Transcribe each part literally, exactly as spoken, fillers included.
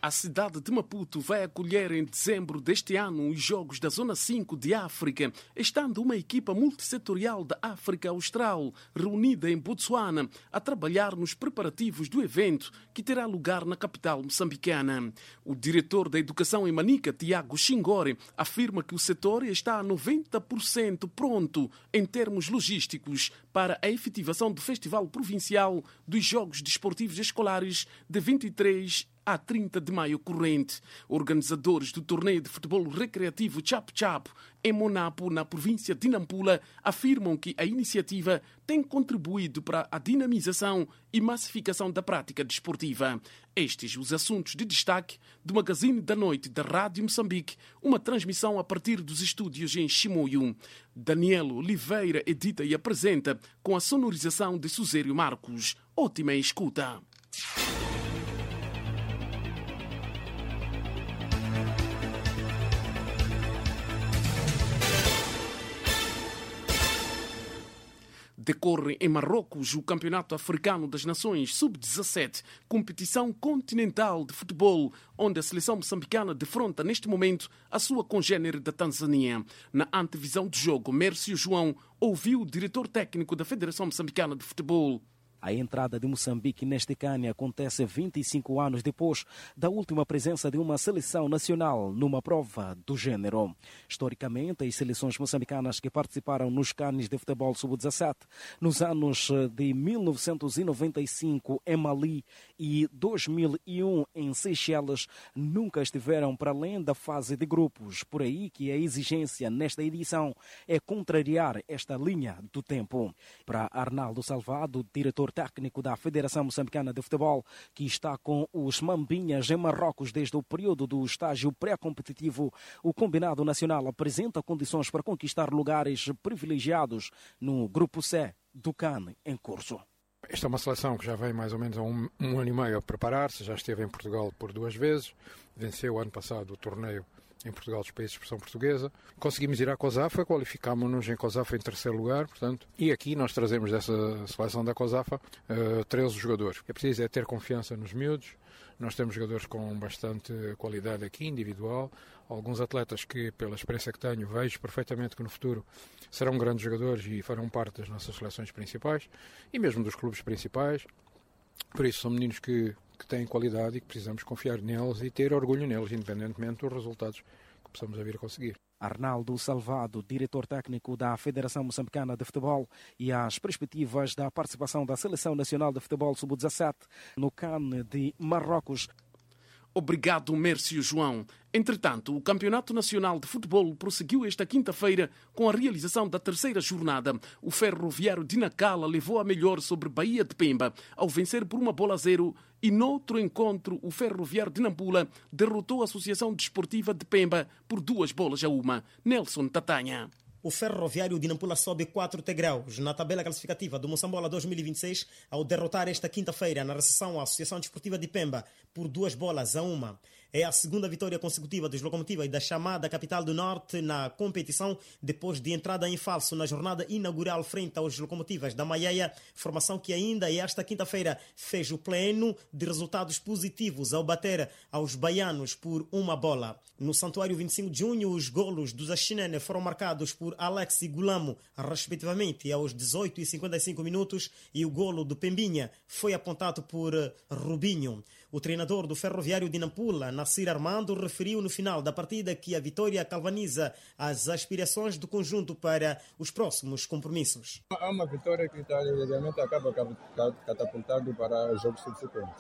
A cidade de Maputo vai acolher em dezembro deste ano os Jogos da Zona cinco de África, estando uma equipa multissetorial da África Austral reunida em Botsuana a trabalhar nos preparativos do evento que terá lugar na capital moçambicana. O diretor da Educação em Manica, Tiago Xingore, afirma que o setor está a noventa por cento pronto em termos logísticos para a efetivação do Festival Provincial dos Jogos Desportivos Escolares de vinte e três a trinta de maio corrente. Organizadores do torneio de futebol recreativo Chap Chap em Monapo, na província de Nampula, afirmam que a iniciativa tem contribuído para a dinamização e massificação da prática desportiva. Estes os assuntos de destaque do Magazine da Noite da Rádio Moçambique, uma transmissão a partir dos estúdios em Chimoio. Daniel Oliveira edita e apresenta com a sonorização de Suzério Marcos. Ótima escuta. Decorre em Marrocos o Campeonato Africano das Nações sub dezassete, competição continental de futebol, onde a seleção moçambicana defronta neste momento a sua congênere da Tanzânia. Na antevisão do jogo, Mércio João ouviu o diretor técnico da Federação Moçambicana de Futebol. A entrada de Moçambique neste CAN acontece vinte e cinco anos depois da última presença de uma seleção nacional numa prova do género. Historicamente, as seleções moçambicanas que participaram nos CANs de futebol sub dezassete nos anos de mil novecentos e noventa e cinco em Mali e dois mil e um em Seychelles nunca estiveram para além da fase de grupos. Por aí que a exigência nesta edição é contrariar esta linha do tempo. Para Arnaldo Salvado, diretor técnico da Federação Moçambicana de Futebol, que está com os Mambinhas em Marrocos desde o período do estágio pré-competitivo, o combinado nacional apresenta condições para conquistar lugares privilegiados no Grupo C do CAN em curso. Esta é uma seleção que já vem mais ou menos há um, um ano e meio a preparar-se, já esteve em Portugal por duas vezes, venceu ano passado o torneio em Portugal dos países de expressão portuguesa. Conseguimos ir à COSAFA, qualificámos-nos em COSAFA em terceiro lugar, portanto, e aqui nós trazemos dessa seleção da COSAFA uh, treze jogadores. É preciso é ter confiança nos miúdos. Nós temos jogadores com bastante qualidade aqui, individual. Alguns atletas que, pela experiência que tenho, vejo perfeitamente que no futuro serão grandes jogadores e farão parte das nossas seleções principais e mesmo dos clubes principais. Por isso, são meninos que, que têm qualidade e que precisamos confiar neles e ter orgulho neles, independentemente dos resultados que possamos vir a conseguir. Arnaldo Salvado, diretor técnico da Federação Moçambicana de Futebol, e as perspectivas da participação da Seleção Nacional de Futebol sub dezassete no CAN de Marrocos. Obrigado, Mércio João. Entretanto, o Campeonato Nacional de Futebol prosseguiu esta quinta-feira com a realização da terceira jornada. O Ferroviário de Nacala levou a melhor sobre Bahia de Pemba, ao vencer por uma bola a zero, e noutro encontro, o Ferroviário de Nampula derrotou a Associação Desportiva de Pemba por duas bolas a uma. Nelson Tatanha. O Ferroviário de Nampula sobe quatro degraus na tabela classificativa do Moçambola dois mil e vinte e seis ao derrotar esta quinta-feira na recepção à Associação Desportiva de Pemba por duas bolas a uma. É a segunda vitória consecutiva dos Locomotiva e da chamada Capital do Norte na competição, depois de entrada em falso na jornada inaugural frente aos Locomotivas da Maieia, formação que ainda esta quinta-feira fez o pleno de resultados positivos ao bater aos baianos por uma bola. No Santuário vinte e cinco de junho, os golos dos Axinene foram marcados por Alex e Gulamo, respectivamente aos dezoito e cinquenta e cinco minutos, e o golo do Pembinha foi apontado por Rubinho. O treinador do Ferroviário de Nampula, Nassir Armando, referiu no final da partida que a vitória galvaniza as aspirações do conjunto para os próximos compromissos. É uma vitória que realmente acaba catapultando para os jogos subsequentes.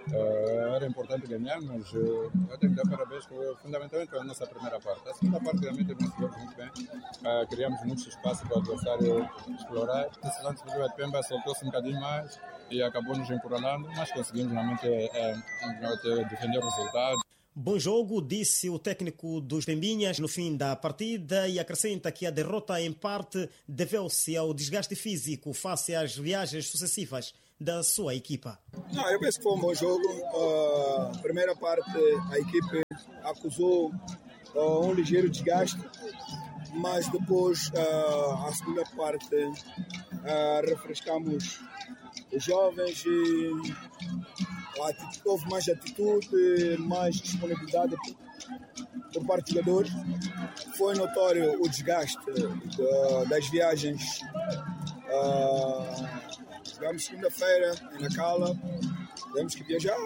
Uh, era importante ganhar, mas uh, eu tenho que dar parabéns que, fundamentalmente para a nossa primeira parte. A segunda parte realmente nós fizemos muito bem, uh, criamos muito espaço para o adversário explorar. A decisão de de Pemba soltou-se um bocadinho mais e acabou nos encurralando, mas conseguimos realmente é, é, defender o resultado. Bom jogo, disse o técnico dos Pembinhas no fim da partida, e acrescenta que a derrota em parte deveu-se ao desgaste físico face às viagens sucessivas da sua equipa. Não, eu penso que foi um bom jogo. A uh, primeira parte a equipe acusou uh, um ligeiro desgaste, mas depois uh, a segunda parte uh, refrescamos os jovens e houve mais atitude, mais disponibilidade por parte dos jogadores. Foi notório o desgaste das viagens. Chegamos segunda-feira em Nacala, tivemos que viajar.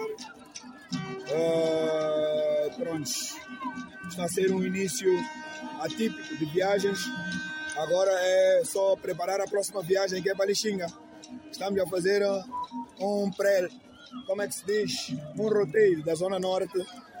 Pronto, está a ser um início atípico de viagens. Agora é só preparar a próxima viagem, que é para Lixinga. Estamos a fazer um pré, como é que se diz, um roteiro da Zona Norte.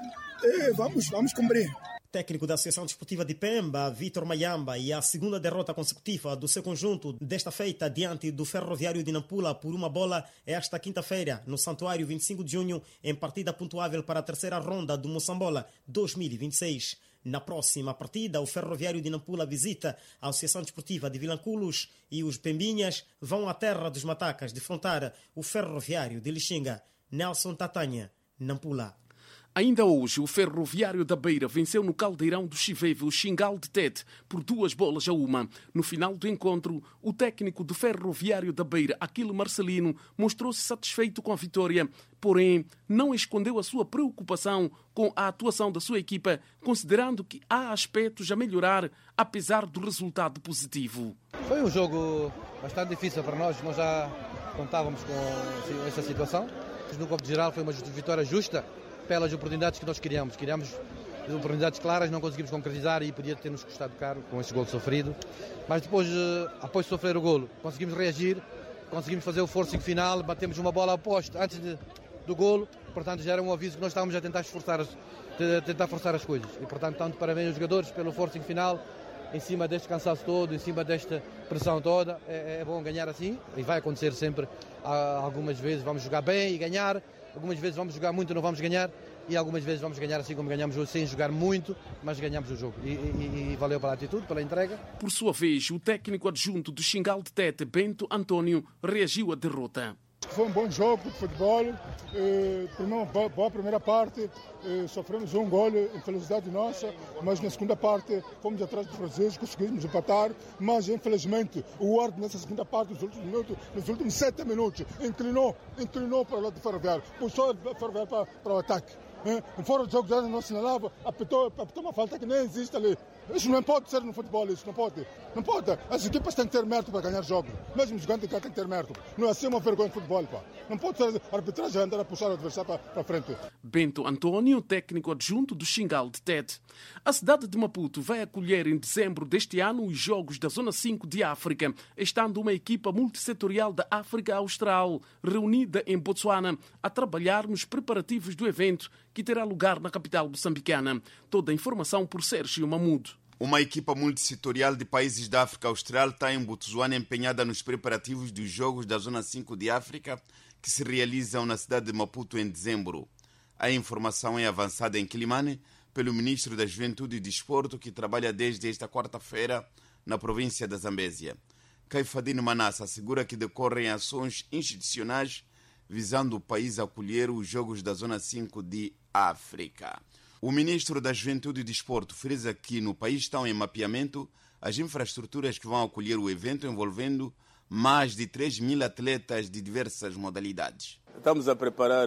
E vamos, vamos cumprir. Técnico da Associação Desportiva de Pemba, Vítor Mayamba, e a segunda derrota consecutiva do seu conjunto desta feita diante do Ferroviário de Nampula por uma bola esta quinta-feira no Santuário vinte e cinco de junho, em partida pontuável para a terceira ronda do Moçambola dois mil e vinte e seis. Na próxima partida, o Ferroviário de Nampula visita a Associação Desportiva de Vilanculos e os Pembinhas vão à terra dos Matacas defrontar o Ferroviário de Lixinga. Nelson Tatanha, Nampula. Ainda hoje, o Ferroviário da Beira venceu no Caldeirão do Chiveve o Xingal de Tete por duas bolas a uma. No final do encontro, o técnico do Ferroviário da Beira, Aquilo Marcelino, mostrou-se satisfeito com a vitória, porém não escondeu a sua preocupação com a atuação da sua equipa, considerando que há aspectos a melhorar, apesar do resultado positivo. Foi um jogo bastante difícil para nós, nós já contávamos com essa situação. No campo geral foi uma vitória justa, pelas oportunidades que nós queríamos. Queríamos oportunidades claras, não conseguimos concretizar e podia ter-nos custado caro com esse golo sofrido. Mas depois, após sofrer o golo, conseguimos reagir, conseguimos fazer o forcing final, batemos uma bola ao poste antes de, do golo, portanto já era um aviso que nós estávamos a tentar, esforçar, a tentar forçar as coisas. E portanto, tanto parabéns aos jogadores pelo forcing final, em cima deste cansaço todo, em cima desta pressão toda. É, é bom ganhar assim e vai acontecer sempre. Algumas vezes vamos jogar bem e ganhar, algumas vezes vamos jogar muito e não vamos ganhar, e algumas vezes vamos ganhar assim como ganhamos hoje, sem jogar muito, mas ganhamos o jogo. E, e, e valeu pela atitude, pela entrega. Por sua vez, o técnico adjunto do Xingal de Tete, Bento Antônio, reagiu à derrota. Foi um bom jogo de futebol, eh, uma boa primeira parte, eh, sofremos um gol, infelicidade nossa, mas na segunda parte fomos atrás dos franceses, conseguimos empatar, mas infelizmente o árbitro nessa segunda parte, nos últimos minutos, nos últimos sete minutos, inclinou, inclinou para o lado do Ferroviário, puxou o Ferroviário para, para o ataque. Eh, fora do jogo já não assinalava, apitou, apitou uma falta que nem existe ali. Isso não pode ser no futebol, isso não pode. Não pode. As equipas têm que ter mérito para ganhar jogos. Mesmo jogando tem que ter mérito. Não é assim uma vergonha de futebol, pá. Não pode ser a arbitragem andar a puxar o adversário para, para frente. Bento Antônio, técnico adjunto do Xingal de Tete. A cidade de Maputo vai acolher em dezembro deste ano os Jogos da Zona cinco de África, estando uma equipa multissetorial da África Austral reunida em Botsuana a trabalhar nos preparativos do evento que terá lugar na capital moçambicana. Toda a informação por Sérgio Mamudo. Uma equipa multissetorial de países da África Austral está em Botsuana empenhada nos preparativos dos Jogos da Zona cinco de África que se realizam na cidade de Maputo em dezembro. A informação é avançada em Quilimane pelo ministro da Juventude e Desporto, que trabalha desde esta quarta-feira na província da Zambésia. Caifadine Manassa assegura que decorrem ações institucionais visando o país acolher os Jogos da Zona cinco de África. O ministro da Juventude e Desporto frisa que no país estão em mapeamento as infraestruturas que vão acolher o evento, envolvendo mais de três mil atletas de diversas modalidades. Estamos a preparar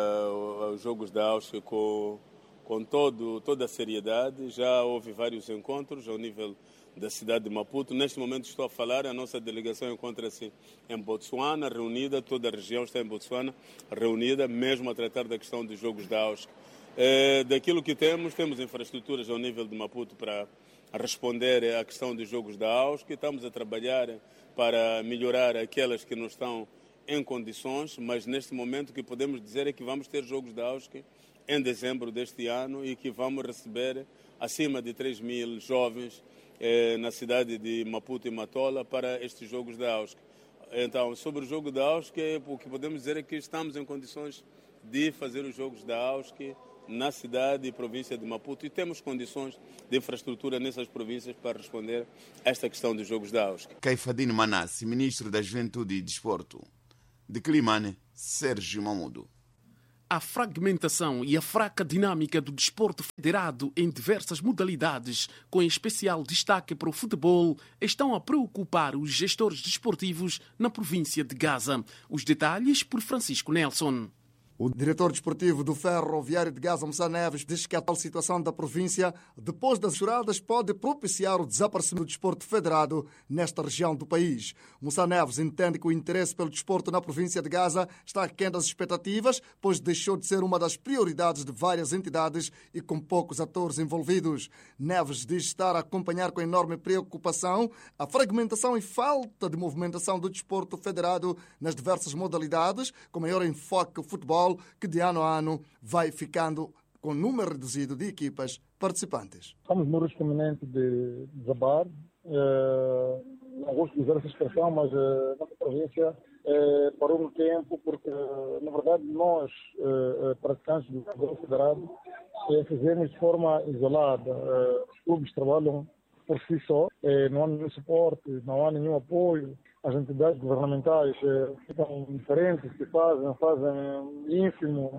uh, os Jogos da Áustria com, com todo, toda a seriedade. Já houve vários encontros ao nível da cidade de Maputo. Neste momento estou a falar, a nossa delegação encontra-se em Botsuana, reunida, toda a região está em Botsuana, reunida, mesmo a tratar da questão dos Jogos da Áustria. É, daquilo que temos, temos infraestruturas ao nível de Maputo para responder à questão dos Jogos da Áustria. Estamos a trabalhar para melhorar aquelas que não estão em condições, mas neste momento o que podemos dizer é que vamos ter Jogos da Áustria em dezembro deste ano e que vamos receber acima de três mil jovens eh, na cidade de Maputo e Matola para estes Jogos da Áustria. Então, sobre o Jogo da Áustria, o que podemos dizer é que estamos em condições de fazer os Jogos da Áustria na cidade e província de Maputo e temos condições de infraestrutura nessas províncias para responder a esta questão dos Jogos da Áustria. Caifadine Manassi, ministro da Juventude e Desporto. De Quilimane, Sérgio Mamudo. A fragmentação e a fraca dinâmica do desporto federado em diversas modalidades, com especial destaque para o futebol, estão a preocupar os gestores desportivos na província de Gaza. Os detalhes por Francisco Nelson. O diretor desportivo do Ferroviário de Gaza, Moussa Neves, diz que a tal situação da província, depois das juradas, pode propiciar o desaparecimento do desporto federado nesta região do país. Moussa Neves entende que o interesse pelo desporto na província de Gaza está aquém das expectativas, pois deixou de ser uma das prioridades de várias entidades e com poucos atores envolvidos. Neves diz estar a acompanhar com enorme preocupação a fragmentação e falta de movimentação do desporto federado nas diversas modalidades, com maior enfoque o futebol, que de ano a ano vai ficando com número reduzido de equipas participantes. Estamos no risco iminente de desabar. Uh, não gosto de usar essa expressão, mas uh, nossa província uh, parou no tempo porque, uh, na verdade, nós, uh, praticantes do futebol federado, uh, fizemos de forma isolada. Uh, os clubes trabalham por si só, uh, não há nenhum suporte, não há nenhum apoio. As entidades governamentais eh, ficam diferentes, se fazem, fazem ínfimo,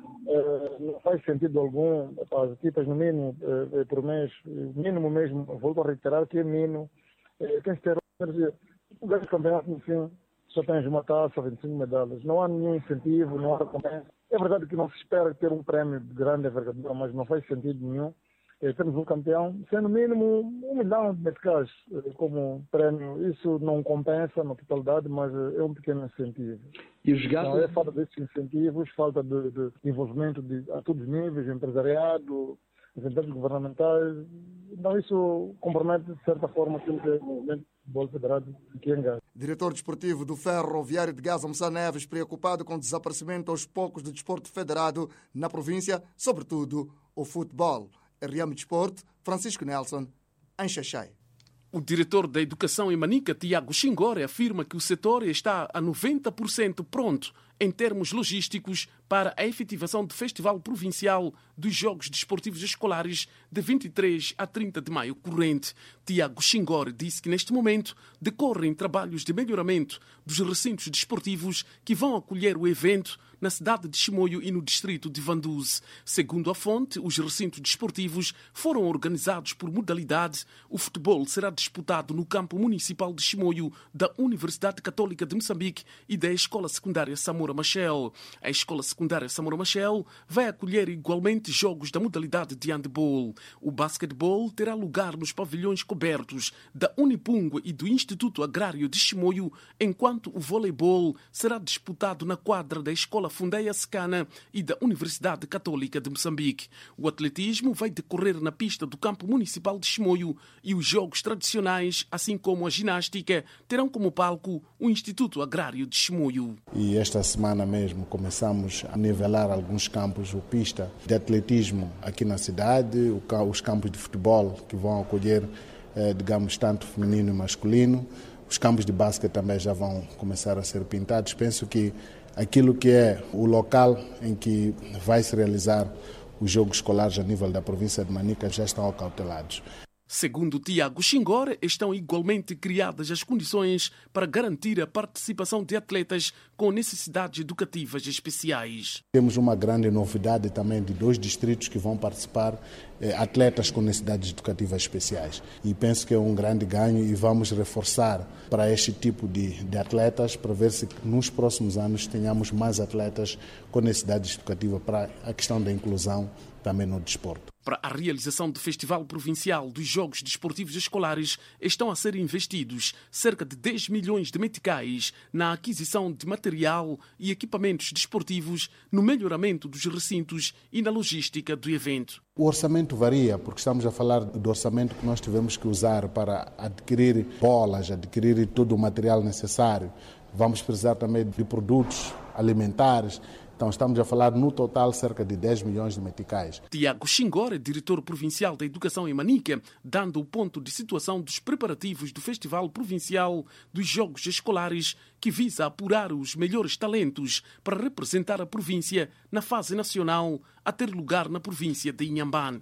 eh, não faz sentido algum. As equipas, no mínimo, eh, por mês, mínimo mesmo, volto a reiterar que é mínimo. Eh, tem que ter energia. O grande campeonato, no fim, só tens uma taça, vinte e cinco medalhas. Não há nenhum incentivo, não há recompensa. É verdade que não se espera ter um prémio de grande envergadura, mas não faz sentido nenhum. Eh, temos um campeão, sendo mínimo um milhão de meticais eh, como prémio. Isso não compensa na totalidade, mas eh, é um pequeno incentivo. E os gastos? Então, é falta desses incentivos, falta de, de envolvimento de, a todos os níveis, empresariado, entidades governamentais. Então isso compromete, de certa forma, aquilo que é o movimento de futebol federado aqui em Gaza. Diretor desportivo do Ferroviário de Gaza, Moussa Neves, preocupado com o desaparecimento aos poucos do desporto federado na província, sobretudo o futebol. R M Desporto, Francisco Nelson, em Xaxai. O diretor da Educação em Manica, Tiago Xingore, afirma que o setor está a noventa por cento pronto em termos logísticos para a efetivação do Festival Provincial dos Jogos Desportivos Escolares de vinte e três a trinta de maio corrente. Tiago Xingore disse que neste momento decorrem trabalhos de melhoramento dos recintos desportivos que vão acolher o evento na cidade de Chimoio e no distrito de Vanduze. Segundo a fonte, os recintos desportivos foram organizados por modalidade. O futebol será disputado no campo municipal de Chimoio da Universidade Católica de Moçambique e da Escola Secundária Samora Machel. A Escola Secundária Samora Machel vai acolher igualmente jogos da modalidade de handebol. O basquetebol terá lugar nos pavilhões cobertos da Unipungue e do Instituto Agrário de Chimoio, enquanto o voleibol será disputado na quadra da Escola Fundeia Secana e da Universidade Católica de Moçambique. O atletismo vai decorrer na pista do campo municipal de Chimoio e os jogos tradicionais, assim como a ginástica, terão como palco o Instituto Agrário de Chimoio. E esta semana mesmo começamos a nivelar alguns campos, o pista de atletismo aqui na cidade, os campos de futebol que vão acolher, digamos, tanto feminino e masculino. Os campos de basquete também já vão começar a ser pintados. Penso que aquilo que é o local em que vai se realizar os jogos escolares a nível da província de Manica já estão acautelados. Segundo Tiago Xingore, estão igualmente criadas as condições para garantir a participação de atletas com necessidades educativas especiais. Temos uma grande novidade também de dois distritos que vão participar, eh, atletas com necessidades educativas especiais. E penso que é um grande ganho e vamos reforçar para este tipo de, de atletas para ver se nos próximos anos tenhamos mais atletas com necessidades educativas para a questão da inclusão também no desporto. Para a realização do Festival Provincial dos Jogos Desportivos Escolares, estão a ser investidos cerca de dez milhões de meticais na aquisição de material e equipamentos desportivos, no melhoramento dos recintos e na logística do evento. O orçamento varia, porque estamos a falar do orçamento que nós tivemos que usar para adquirir bolas, adquirir todo o material necessário. Vamos precisar também de produtos alimentares. Então estamos a falar no total cerca de dez milhões de meticais. Tiago Xingore, diretor provincial da Educação em Manica, dando o ponto de situação dos preparativos do Festival Provincial dos Jogos Escolares, que visa apurar os melhores talentos para representar a província na fase nacional a ter lugar na província de Inhambane.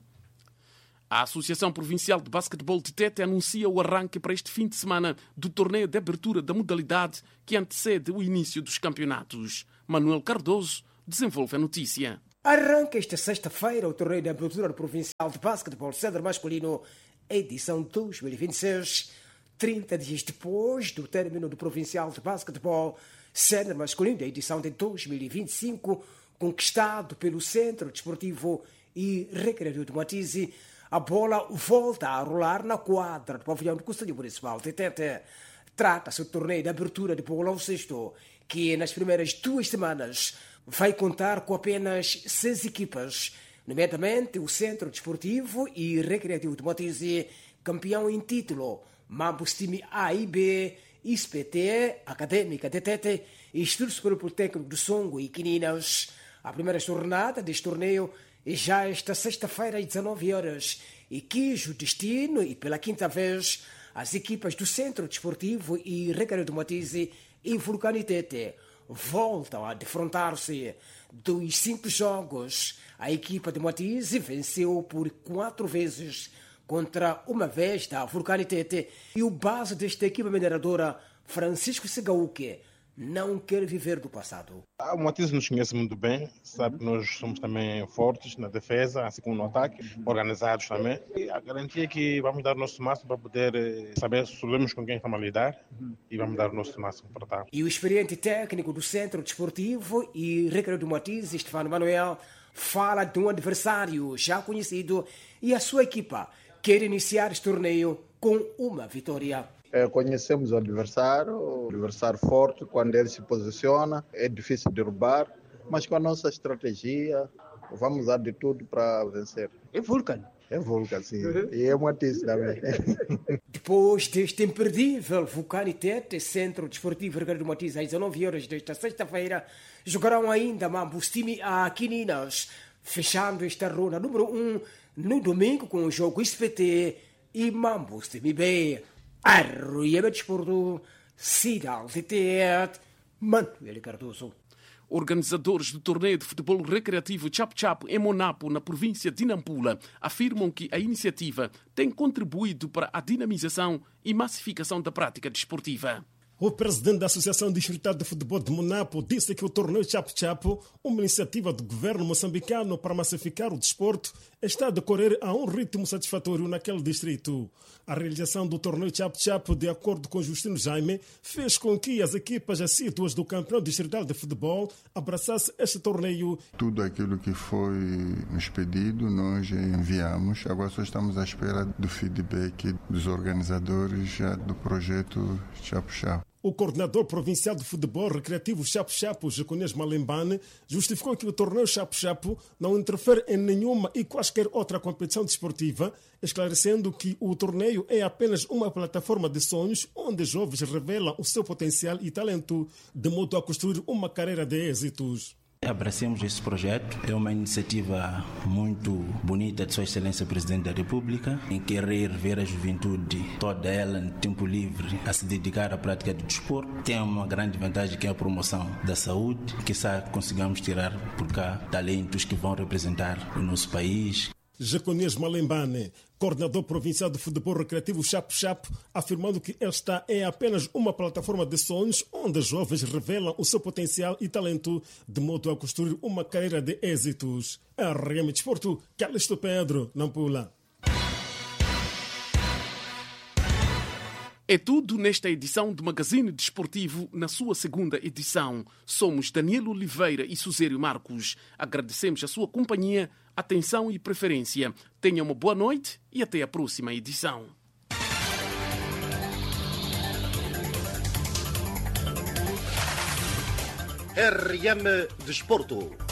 A Associação Provincial de Basquetebol de Tete anuncia o arranque para este fim de semana do torneio de abertura da modalidade que antecede o início dos campeonatos. Manuel Cardoso desenvolve a notícia. Arranca esta sexta-feira o torneio de abertura provincial de basquetebol sénior masculino, edição dois mil e vinte e seis, trinta dias depois do término do provincial de basquetebol sénior masculino da edição de dois mil e vinte e cinco, conquistado pelo Centro Desportivo e Recreativo de Moatize, a bola volta a rolar na quadra do pavilhão do Conselho Municipal de Tete. Trata-se do torneio de abertura de bola ao cesto, que nas primeiras duas semanas vai contar com apenas seis equipas, nomeadamente o Centro Desportivo e Recreativo de Moatize, campeão em título, Mambos time A e B, I S P T, Académica de Tete e Instituto Superior Politécnico de Songo e Quininas. A primeira jornada deste torneio é já esta sexta-feira às dezenove horas e cujo destino, e pela quinta vez, as equipas do Centro Desportivo e Recreativo de Moatize e Vulcanitete voltam a defrontar-se. Dos cinco jogos, a equipa de Moatize venceu por quatro vezes contra uma vez da Vulcanitete, e o base desta equipa mineradora, Francisco Segauque, não quer viver do passado. O Moatize nos conhece muito bem, sabe que nós somos também fortes na defesa, assim como no ataque, organizados também. E a garantia é que vamos dar o nosso máximo para poder saber se sabemos com quem estamos a lidar e vamos dar o nosso máximo para tal. E o experiente técnico do Centro Desportivo e Recreativo de Moatize, Stefano Manuel, fala de um adversário já conhecido e a sua equipa quer iniciar este torneio com uma vitória. É, conhecemos o adversário, o adversário forte, quando ele se posiciona, é difícil derrubar, mas com a nossa estratégia, vamos dar de tudo para vencer. É Vulcan? É Vulcan, sim. Uhum. E é Moatize também. Depois deste imperdível Vulcanitete, Centro Desportivo Recreativo de Moatize, às dezenove horas desta sexta-feira, jogarão ainda Mambos time A Quininas, fechando esta ronda número um no domingo com o jogo I S P T e Mambos time B. Arruieba Desporto, Cidade de Tete, Manuel Cardoso. Organizadores do torneio de futebol recreativo Chapo-Chapo em Monapo, na província de Nampula, afirmam que a iniciativa tem contribuído para a dinamização e massificação da prática desportiva. O presidente da Associação Distrital de Futebol de Monapo disse que o torneio Chapo-Chapo, uma iniciativa do governo moçambicano para massificar o desporto, está a decorrer a um ritmo satisfatório naquele distrito. A realização do torneio Chapo-Chapo, de acordo com Justino Jaime, fez com que as equipas assíduas do campeão distrital de futebol abraçassem este torneio. Tudo aquilo que foi nos pedido, nós enviamos. Agora só estamos à espera do feedback dos organizadores do projeto Chapo-Chapo. O coordenador provincial de futebol recreativo Chapo-Chapo, Jeconês Malembane, justificou que o torneio Chapo-Chapo não interfere em nenhuma e quaisquer outra competição desportiva, esclarecendo que o torneio é apenas uma plataforma de sonhos onde jovens revelam o seu potencial e talento, de modo a construir uma carreira de êxitos. Abracemos esse projeto, é uma iniciativa muito bonita de Sua Excelência Presidente da República, em querer ver a juventude, toda ela em tempo livre, a se dedicar à prática do desporto. Tem uma grande vantagem que é a promoção da saúde, que consigamos tirar por cá talentos que vão representar o nosso país. Jeconês Malembane, coordenador provincial de futebol recreativo Chapo-Chapo, afirmando que esta é apenas uma plataforma de sonhos onde jovens revelam o seu potencial e talento, de modo a construir uma carreira de êxitos. R M Desporto, Calixto Pedro, Nampula. É tudo nesta edição do Magazine Desportivo, na sua segunda edição. Somos Daniel Oliveira e Susério Marcos. Agradecemos a sua companhia, atenção e preferência. Tenha uma boa noite e até a próxima edição. R M Desporto.